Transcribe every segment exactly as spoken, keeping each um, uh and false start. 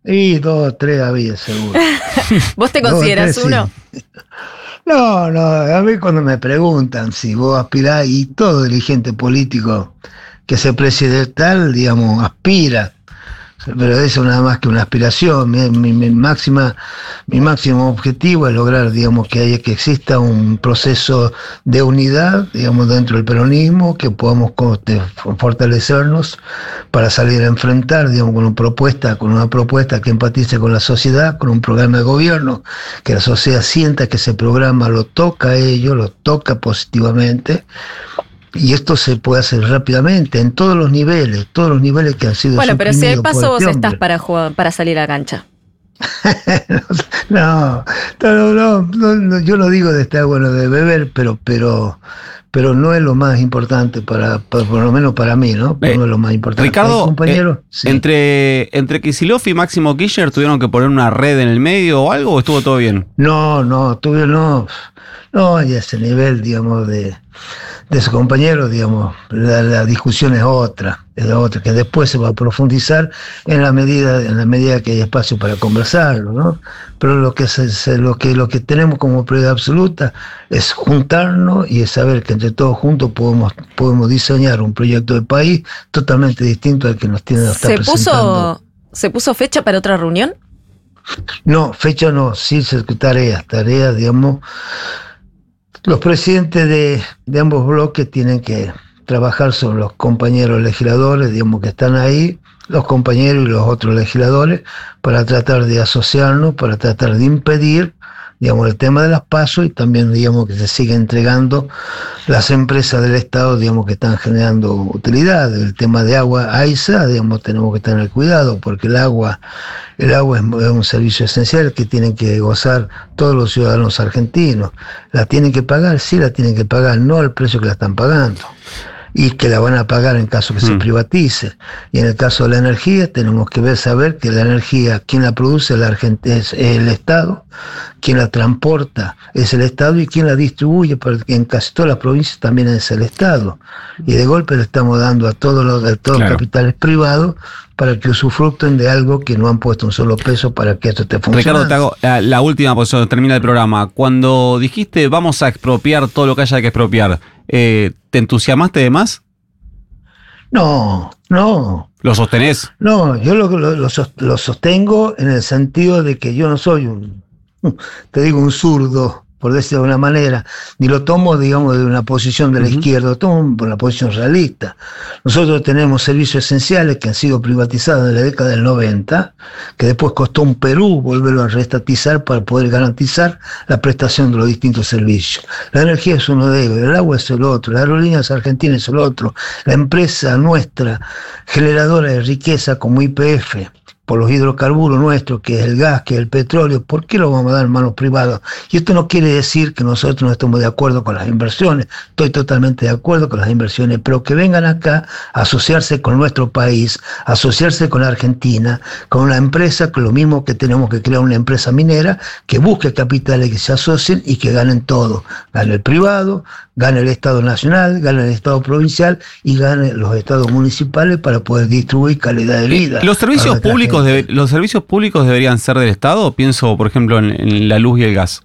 Y dos, tres había seguro. ¿Vos te Dos, considerás tres, uno? sí. No, no, a mí cuando me preguntan si vos aspirás, y todo dirigente político que se presidental, digamos, aspira, pero eso nada más que una aspiración. Mi, mi, mi máxima, mi máximo objetivo es lograr, digamos, que haya, que exista un proceso de unidad, digamos, dentro del peronismo, que podamos fortalecernos para salir a enfrentar, digamos, con una propuesta, con una propuesta que empatice con la sociedad, con un programa de gobierno, que la sociedad sienta que ese programa lo toca a ellos, lo toca positivamente. Y esto se puede hacer rápidamente, en todos los niveles, todos los niveles que han sido Bueno, pero si hay suprimidos por paso, vos este estás hombre. para jugar, para salir a la cancha. No, no, no, no, no, yo no digo de estar bueno de beber, pero, pero, pero no es lo más importante para, para por lo menos para mí, ¿no? Eh, no es lo más importante. Ricardo, compañero, eh, sí. entre, entre Kicillof y Máximo Kirchner, ¿tuvieron que poner una red en el medio o algo o estuvo todo bien? No, no, tuve no, no, y ese nivel, digamos, de, de su compañero, digamos, la, la discusión es otra, es otra, que después se va a profundizar en la medida, en la medida que hay espacio para conversarlo, ¿no? Pero lo que se, se, lo que lo que tenemos como prioridad absoluta es juntarnos y es saber que entre todos juntos podemos, podemos diseñar un proyecto de país totalmente distinto al que nos tiene nos está ¿Se presentando. puso, ¿Se puso fecha para otra reunión? No, fecha no, sí tareas, tareas, digamos. Los presidentes de, de ambos bloques tienen que trabajar sobre los compañeros legisladores, digamos, que están ahí, los compañeros y los otros legisladores, para tratar de asociarnos, para tratar de impedir, digamos, el tema de las PASO y también, digamos, que se siga entregando las empresas del Estado, digamos, que están generando utilidad. El tema de agua, AISA, digamos, tenemos que tener cuidado, porque el agua, el agua es, es un servicio esencial que tienen que gozar todos los ciudadanos argentinos. ¿La tienen que pagar? Sí, la tienen que pagar, no al precio que la están pagando. Y que la van a pagar en caso que mm. se privatice. Y en el caso de la energía, tenemos que ver, saber que la energía, quien la produce la Argentina, es el Estado, quien la transporta es el Estado y quien la distribuye, porque en casi todas las provincias también es el Estado. Y de golpe le estamos dando a todos los, a todos claro. los capitales privados para que usufructen de algo que no han puesto un solo peso para que esto esté funcionando. Ricardo, te hago la, la última, pues termina el programa. Cuando dijiste vamos a expropiar todo lo que haya que expropiar, eh, ¿te entusiasmaste de más? No, no. ¿Lo sostenés? No, yo lo, lo, lo, lo sostengo en el sentido de que yo no soy un, te digo, un zurdo, por decirlo de alguna manera, ni lo tomo, digamos, de una posición de la uh-huh. izquierda, lo tomo por una posición realista. Nosotros tenemos servicios esenciales que han sido privatizados en la década del noventa, que después costó un Perú volverlo a reestatizar para poder garantizar la prestación de los distintos servicios. La energía es uno de ellos, el agua es el otro, las aerolíneas argentinas es el otro, la empresa nuestra generadora de riqueza como Y P F, por los hidrocarburos nuestros, que es el gas, que es el petróleo, ¿por qué lo vamos a dar en manos privadas? Y esto no quiere decir que nosotros no estemos de acuerdo con las inversiones, estoy totalmente de acuerdo con las inversiones, pero que vengan acá a asociarse con nuestro país, a asociarse con la Argentina, con una empresa, que lo mismo que tenemos que crear una empresa minera, que busque capitales que se asocien y que ganen todo, gane el privado, gane el Estado nacional, gane el Estado provincial y gane los estados municipales para poder distribuir calidad de vida. Los servicios públicos debe, los servicios públicos deberían ser del Estado, pienso por ejemplo en, en la luz y el gas.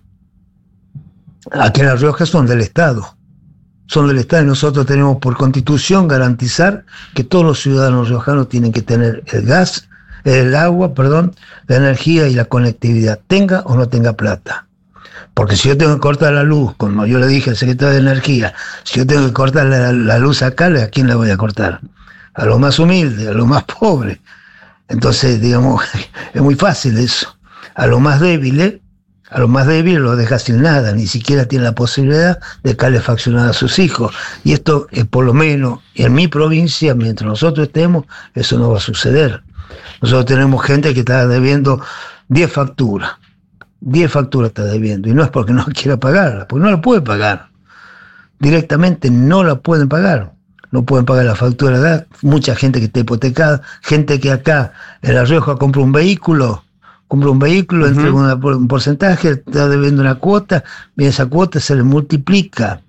Aquí en La Rioja son del Estado, son del Estado y nosotros tenemos por constitución garantizar que todos los ciudadanos riojanos tienen que tener el gas, el agua, perdón, la energía y la conectividad, tenga o no tenga plata. Porque si yo tengo que cortar la luz, como yo le dije al secretario de Energía, si yo tengo que cortar la, la luz acá, ¿a quién la voy a cortar? A los más humildes, a los más pobres. Entonces, digamos, es muy fácil eso. A los más débiles, a los más débiles los deja sin nada, ni siquiera tienen la posibilidad de calefaccionar a sus hijos. Y esto, es por lo menos en mi provincia, mientras nosotros estemos, eso no va a suceder. Nosotros tenemos gente que está debiendo diez facturas. diez facturas está debiendo, y no es porque no quiera pagarla, porque no la puede pagar. Directamente no la pueden pagar. No pueden pagar la factura de edad. Mucha gente que está hipotecada, gente que acá en La Rioja compra un vehículo, compra un vehículo, uh-huh. entrega una, un porcentaje, está debiendo una cuota, y esa cuota se le multiplica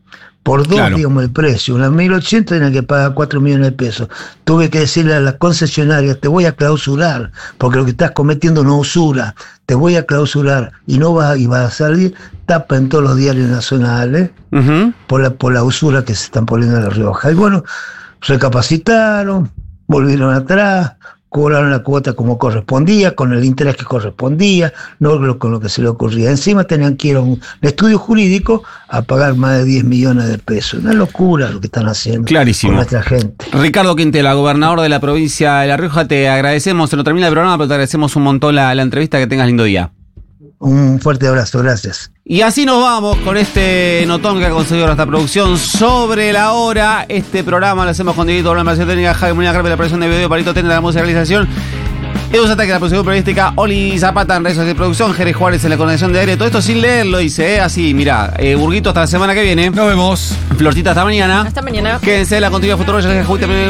por dos, Claro. digamos, el precio. Una mil ochenta tenía que pagar cuatro millones de pesos. Tuve que decirle a las concesionarias, te voy a clausurar, porque lo que estás cometiendo no usura, te voy a clausurar, y no vas, y vas a salir tapa en todos los diarios nacionales Ujú. por la, por la usura que se están poniendo en La Rioja. Y bueno, recapacitaron, volvieron atrás, cobraron la cuota como correspondía, con el interés que correspondía, no lo- con lo que se le ocurría. Encima tenían que ir a un estudio jurídico a pagar más de diez millones de pesos. Una locura lo que están haciendo Clarísimo. con nuestra gente. Ricardo Quintela, gobernador de la provincia de La Rioja, te agradecemos, se nos termina el programa, pero te agradecemos un montón la, la entrevista, que tengas lindo día. Un fuerte abrazo, gracias. Y así nos vamos con este notón que ha conseguido nuestra producción sobre la hora. Este programa lo hacemos con Dieguito, la versión técnica, Javi Molina, Carpe, la producción de video, Parito Tena, la música, realización. Edu Ataque, la producción periodística, Oli Zapata en redes sociales de producción, Jerez Juárez en la conexión de aire. Todo esto sin leer lo hice, ¿eh? Así, mirá, eh, Burguito hasta la semana que viene. Nos vemos. Florcita hasta mañana. Hasta mañana. Quédense, la continuidad futuro. ¿Qué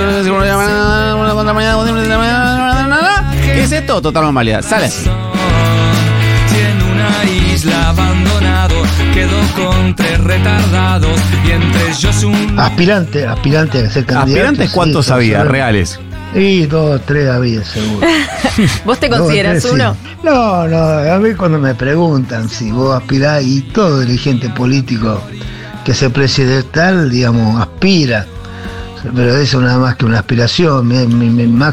es esto? Total normalidad. Sale. En una isla abandonado quedó con tres retardados y entre ellos un Aspirante, aspirante a ser candidato. ¿Aspirantes cuántos sí, había? sabemos. Reales. Y dos, tres había, seguro. ¿Vos te Dos, consideras tres, uno? sí. No, no, a mí cuando me preguntan si vos aspirás, y todo dirigente político que se presidencial, digamos, aspira, pero eso nada más que una aspiración. Mi, mi, mi